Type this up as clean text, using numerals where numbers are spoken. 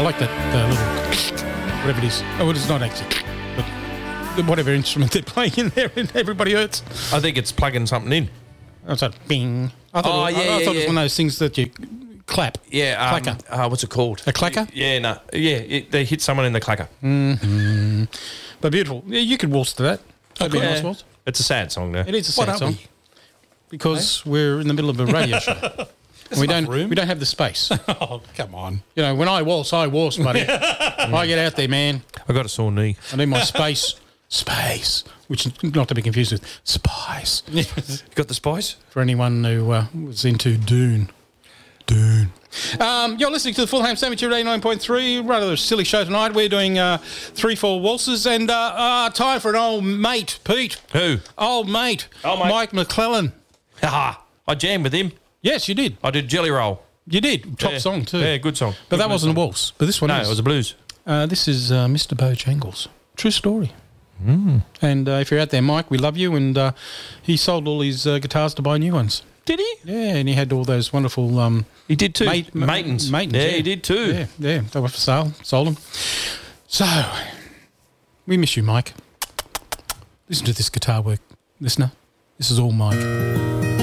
like that little whatever it is. Oh, well, it's not actually, but whatever instrument they're playing in there, and everybody hurts. I think it's plugging something in. It's like bing. I thought it was one of those things that you clap. Yeah. Clacker. What's it called? A clacker? Yeah, no. Yeah, they hit someone in the clacker. Mm-hmm. But beautiful. Yeah, you could waltz to that. That'd be a nice waltz. It's a sad song, though. It is a sad song. Because we're in the middle of a radio show. We don't have the space. Oh, come on. You know, when I waltz, buddy. I get out there, man. I got a sore knee. I need my space. Space. Which is not to be confused with spice. You got the spice? For anyone who was into Dune. You're listening to the Full Ham Sandwich here at 89.3. Rather silly show tonight. We're doing 3-4 waltzes and time for an old mate, Pete. Who? Old mate. Oh, mate. Mike McClellan. Haha. I jammed with him. Yes, you did. I did Jelly Roll. You did. Top song too. Yeah, good song. But Good that wasn't song. a waltz. But this one is. No, it was a blues. This is Mr. Bojangles. True story. Mm. And if you're out there, Mike, we love you. And he sold all his guitars to buy new ones. Did he? Yeah, and he had all those wonderful... he did too. Matins. Yeah, he did too. Yeah, they were for sale. Sold them. So, we miss you, Mike. Listen to this guitar work, listener. This is all Mike.